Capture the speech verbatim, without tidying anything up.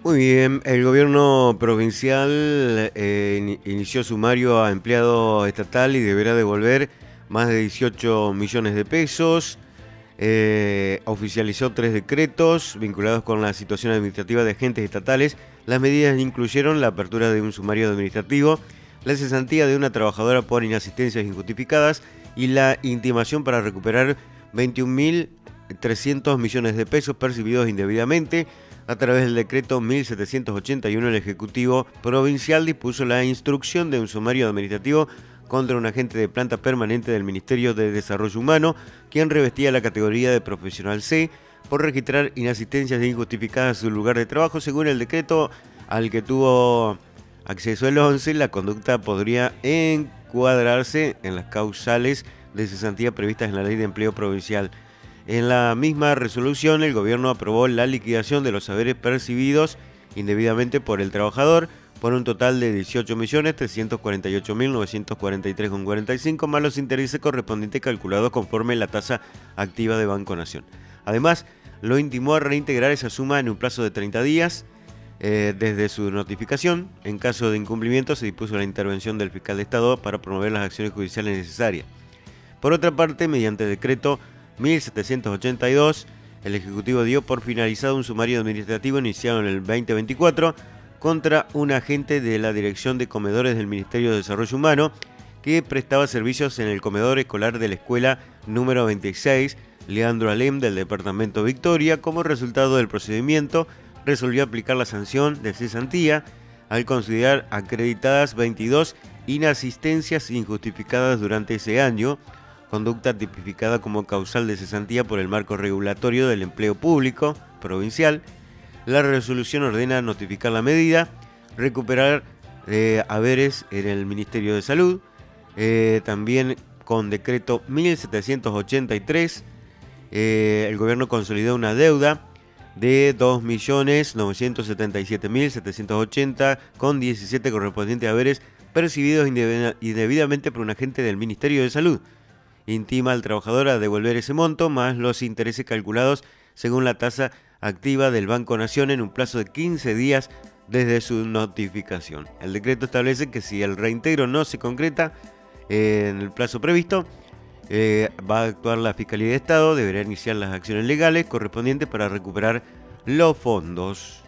Muy bien, el gobierno provincial eh, in- inició sumario a empleado estatal y deberá devolver más de dieciocho millones de pesos. Eh, oficializó tres decretos vinculados con la situación administrativa de agentes estatales. Las medidas incluyeron la apertura de un sumario administrativo, la cesantía de una trabajadora por inasistencias injustificadas y la intimación para recuperar veintiún mil trescientos millones de pesos percibidos indebidamente. A través del decreto mil setecientos ochenta y uno, el Ejecutivo Provincial dispuso la instrucción de un sumario administrativo contra un agente de planta permanente del Ministerio de Desarrollo Humano, quien revestía la categoría de profesional C, por registrar inasistencias injustificadas en su lugar de trabajo. Según el decreto al que tuvo acceso el once, la conducta podría encuadrarse en las causales de cesantía previstas en la Ley de Empleo Provincial. En la misma resolución, el gobierno aprobó la liquidación de los haberes percibidos indebidamente por el trabajador por un total de dieciocho millones trescientos cuarenta y ocho mil novecientos cuarenta y tres con cuarenta y cinco más los intereses correspondientes calculados conforme la tasa activa de Banco Nación. Además, lo intimó a reintegrar esa suma en un plazo de treinta días eh, desde su notificación. En caso de incumplimiento, se dispuso la intervención del fiscal de Estado para promover las acciones judiciales necesarias. Por otra parte, mediante decreto mil setecientos ochenta y dos, el Ejecutivo dio por finalizado un sumario administrativo iniciado en el veinte veinticuatro contra un agente de la Dirección de Comedores del Ministerio de Desarrollo Humano que prestaba servicios en el comedor escolar de la escuela número veintiséis, Leandro Alem, del departamento Victoria. Como resultado del procedimiento, resolvió aplicar la sanción de cesantía al considerar acreditadas veintidós inasistencias injustificadas durante ese año, conducta tipificada como causal de cesantía por el marco regulatorio del empleo público provincial. La resolución ordena notificar la medida, recuperar eh, haberes en el Ministerio de Salud, eh, también con decreto mil setecientos ochenta y tres, eh, el gobierno consolidó una deuda de dos millones novecientos setenta y siete mil setecientos ochenta con diecisiete correspondientes a haberes percibidos indebidamente por un agente del Ministerio de Salud. Intima al trabajador a devolver ese monto más los intereses calculados según la tasa activa del Banco Nación en un plazo de quince días desde su notificación. El decreto establece que si el reintegro no se concreta eh, en el plazo previsto, eh, va a actuar la Fiscalía de Estado, deberá iniciar las acciones legales correspondientes para recuperar los fondos.